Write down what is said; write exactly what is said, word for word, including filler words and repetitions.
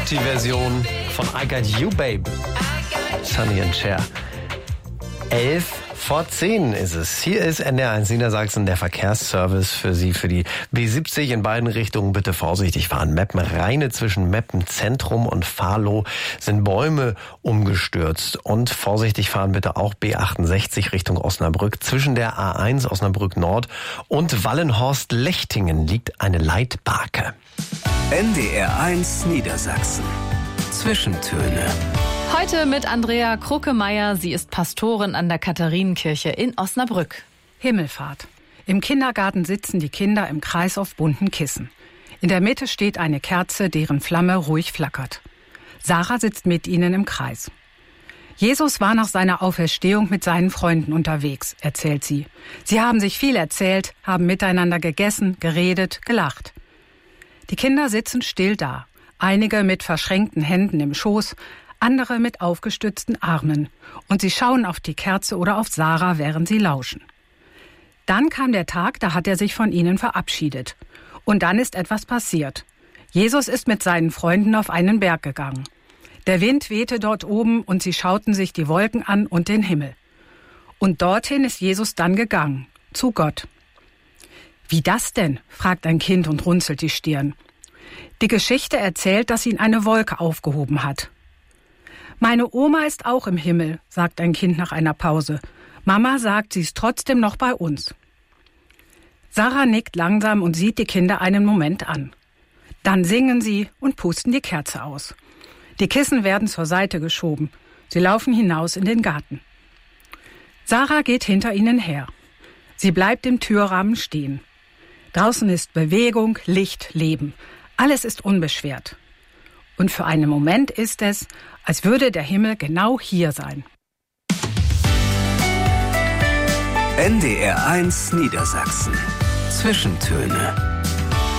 Scotty-Version von I Got You, Babe. Sonny and Cher. Elf vor zehn ist es. Hier ist N D R eins Niedersachsen, der Verkehrsservice für Sie, für die B siebzig in beiden Richtungen. Bitte vorsichtig fahren. Meppen-Rheine zwischen Meppen-Zentrum und Fahlow sind Bäume umgestürzt. Und vorsichtig fahren bitte auch B achtundsechzig Richtung Osnabrück. Zwischen der A eins Osnabrück Nord und Wallenhorst-Lechtingen liegt eine Leitbarke. N D R eins Niedersachsen. Zwischentöne. Heute mit Andrea Kruckemeyer. Sie ist Pastorin an der Katharinenkirche in Osnabrück. Himmelfahrt. Im Kindergarten sitzen die Kinder im Kreis auf bunten Kissen. In der Mitte steht eine Kerze, deren Flamme ruhig flackert. Sarah sitzt mit ihnen im Kreis. Jesus war nach seiner Auferstehung mit seinen Freunden unterwegs, erzählt sie. Sie haben sich viel erzählt, haben miteinander gegessen, geredet, gelacht. Die Kinder sitzen still da. Einige mit verschränkten Händen im Schoß, andere mit aufgestützten Armen. Und sie schauen auf die Kerze oder auf Sarah, während sie lauschen. Dann kam der Tag, da hat er sich von ihnen verabschiedet. Und dann ist etwas passiert. Jesus ist mit seinen Freunden auf einen Berg gegangen. Der Wind wehte dort oben und sie schauten sich die Wolken an und den Himmel. Und dorthin ist Jesus dann gegangen, zu Gott. Wie das denn? Fragt ein Kind und runzelt die Stirn. Die Geschichte erzählt, dass ihn eine Wolke aufgehoben hat. Meine Oma ist auch im Himmel, sagt ein Kind nach einer Pause. Mama sagt, sie ist trotzdem noch bei uns. Sarah nickt langsam und sieht die Kinder einen Moment an. Dann singen sie und pusten die Kerze aus. Die Kissen werden zur Seite geschoben. Sie laufen hinaus in den Garten. Sarah geht hinter ihnen her. Sie bleibt im Türrahmen stehen. Draußen ist Bewegung, Licht, Leben. Alles ist unbeschwert. Und für einen Moment ist es, als würde der Himmel genau hier sein. N D R eins Niedersachsen. Zwischentöne.